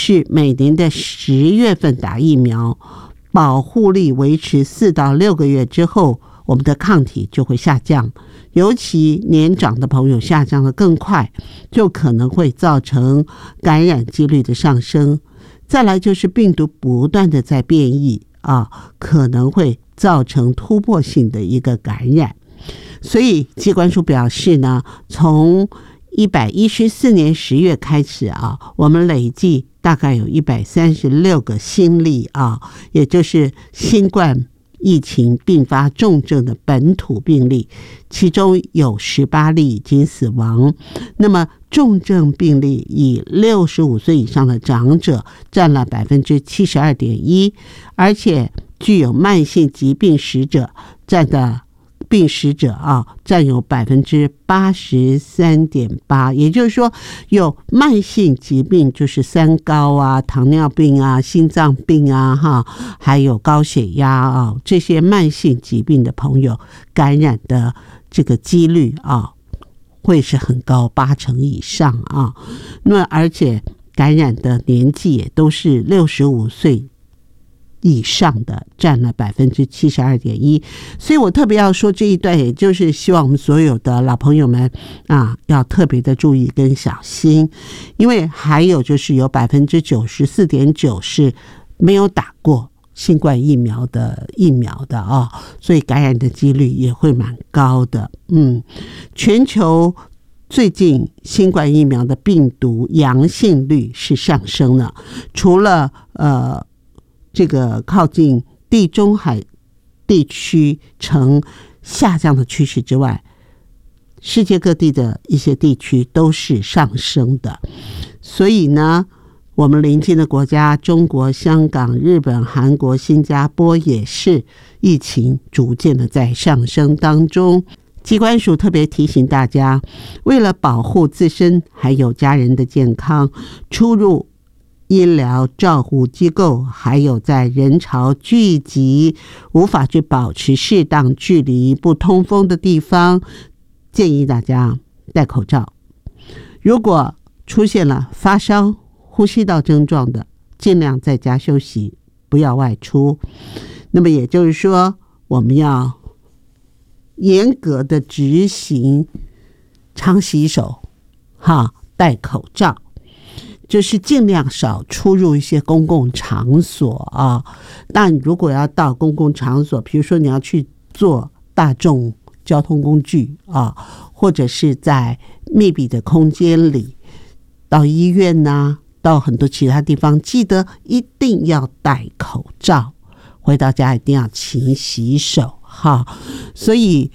是每年的10月份打疫苗，保护力维持4到6个月之后，我们的抗体就会下降，尤其年长的朋友下降得更快，就可能会造成感染几率的上升。再来就是病毒不断的在变异可能会造成突破性的一个感染。所以疾管署表示呢，从114年10月开始我们累计大概有136个新例也就是新冠疫情并发重症的本土病例，其中有18例已经死亡。那么重症病例以65岁以上的长者占了 72.1%， 而且具有慢性疾病史者占有 83.8%， 也就是说有慢性疾病，就是三高糖尿病心脏病还有高血压这些慢性疾病的朋友感染的这个几率会是很高，8成以上那而且感染的年纪也都是65岁以上的，占了 72.1%。 所以我特别要说这一段，也就是希望我们所有的老朋友们要特别的注意跟小心，因为还有就是有 94.9% 是没有打过新冠疫苗的所以感染的几率也会蛮高的。全球最近新冠疫苗的病毒阳性率是上升了，除了这个靠近地中海地区呈下降的趋势之外，世界各地的一些地区都是上升的。所以呢，我们邻近的国家中国、香港、日本、韩国、新加坡也是疫情逐渐的在上升当中。疾管署特别提醒大家，为了保护自身还有家人的健康，出入医疗照护机构，还有在人潮聚集无法去保持适当距离不通风的地方，建议大家戴口罩。如果出现了发烧、呼吸道症状的，尽量在家休息，不要外出。那么也就是说，我们要严格的执行常洗手戴口罩，就是尽量少出入一些公共场所但如果要到公共场所，比如说你要去坐大众交通工具或者是在密闭的空间里，到医院到很多其他地方，记得一定要戴口罩，回到家一定要勤洗手所以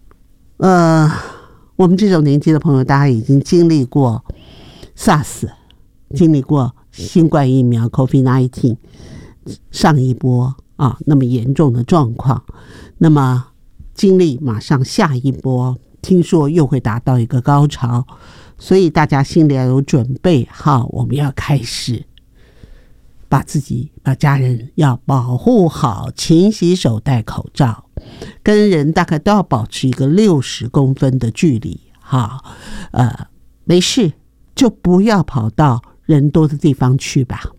我们这种年纪的朋友，大家已经经历过 SARS， 经历过新冠疫苗 COVID-19 上一波那么严重的状况，那么经历马上下一波，听说又会达到一个高潮，所以大家心里要有准备我们要开始把自己把家人要保护好，勤洗手，戴口罩，跟人大概都要保持一个60公分的距离没事就不要跑到人多的地方去吧。